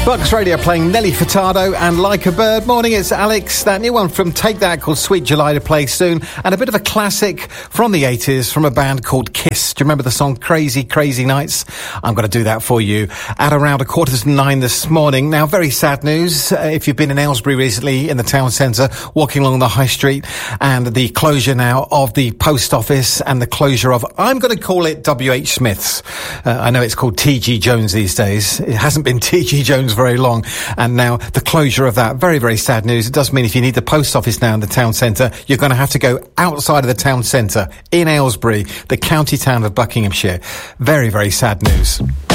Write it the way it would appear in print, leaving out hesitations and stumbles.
Bucks Radio playing Nelly Furtado and Like a Bird. Morning, it's Alex. That new one from Take That called Sweet July to play soon. And a bit of a classic from the 80s from a band called Kiss. Do you remember the song Crazy, Crazy Nights? I'm going to do that for you at around 9:15 this morning. Now, very sad news. If you've been in Aylesbury recently in the town centre, walking along the high street, and the closure now of the post office and the closure of, I'm going to call it WH Smith's. I know it's called TG Jones these days. It hasn't been TG Jones very long, and now the closure of that. Very, very sad news. It does mean if you need the post office now in the town centre, you're going to have to go outside of the town centre in Aylesbury, the county town of Buckinghamshire. Very, very sad news.